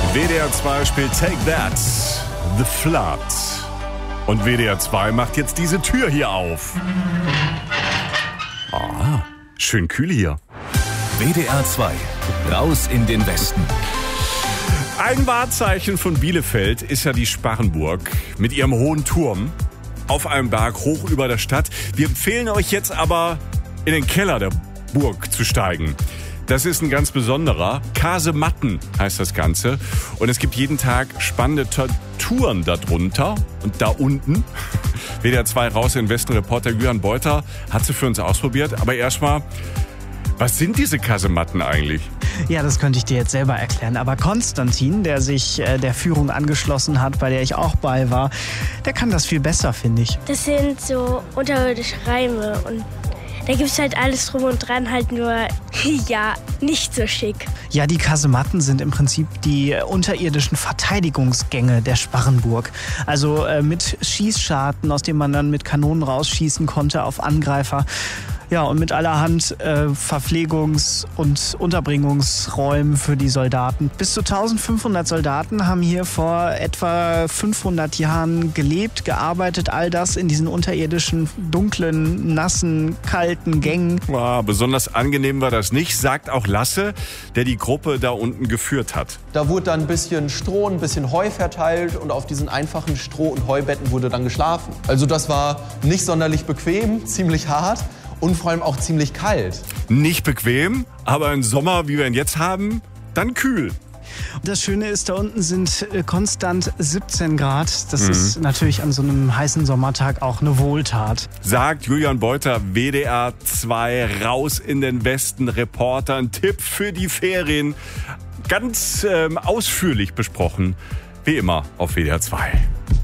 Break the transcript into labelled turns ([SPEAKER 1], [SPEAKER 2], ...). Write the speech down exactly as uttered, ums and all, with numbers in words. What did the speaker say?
[SPEAKER 1] W D R zwei spielt Take That, The Flood. Und W D R zwei macht jetzt diese Tür hier auf. Ah, schön kühl hier.
[SPEAKER 2] W D R zwei, raus in den Westen.
[SPEAKER 1] Ein Wahrzeichen von Bielefeld ist ja die Sparrenburg mit ihrem hohen Turm auf einem Berg hoch über der Stadt. Wir empfehlen euch jetzt aber, in den Keller der Burg zu steigen. Das ist ein ganz besonderer. Kasematten heißt das Ganze. Und es gibt jeden Tag spannende Touren darunter und da unten. W D R zwei raus in den Westen. Reporter Julian Beuter hat sie für uns ausprobiert. Aber erstmal, was sind diese Kasematten eigentlich?
[SPEAKER 3] Ja, das könnte ich dir jetzt selber erklären. Aber Konstantin, der sich äh, der Führung angeschlossen hat, bei der ich auch bei war, der kann das viel besser, finde ich.
[SPEAKER 4] Das sind so unterirdische Räume und da gibt es halt alles drum und dran, halt nur, ja, nicht so schick.
[SPEAKER 3] Ja, die Kasematten sind im Prinzip die unterirdischen Verteidigungsgänge der Sparrenburg. Also äh, mit Schießscharten, aus denen man dann mit Kanonen rausschießen konnte auf Angreifer. Ja, und mit allerhand äh, Verpflegungs- und Unterbringungsräumen für die Soldaten. Bis zu eintausendfünfhundert Soldaten haben hier vor etwa fünfhundert Jahren gelebt, gearbeitet. All das in diesen unterirdischen, dunklen, nassen, kalten Gängen.
[SPEAKER 1] Ja, besonders angenehm war das nicht, sagt auch Lasse, der die Gruppe da unten geführt hat.
[SPEAKER 5] Da wurde dann ein bisschen Stroh, ein bisschen Heu verteilt und auf diesen einfachen Stroh- und Heubetten wurde dann geschlafen. Also das war nicht sonderlich bequem, ziemlich hart. Und vor allem auch ziemlich kalt.
[SPEAKER 1] Nicht bequem, aber im Sommer, wie wir ihn jetzt haben, dann kühl.
[SPEAKER 3] Das Schöne ist, da unten sind konstant siebzehn Grad. Das mhm. ist natürlich an so einem heißen Sommertag auch eine Wohltat.
[SPEAKER 1] Sagt Julian Beuter, W D R zwei, raus in den Westen, Reporter. Ein Tipp für die Ferien. Ganz ähm, ausführlich besprochen, wie immer auf W D R zwei.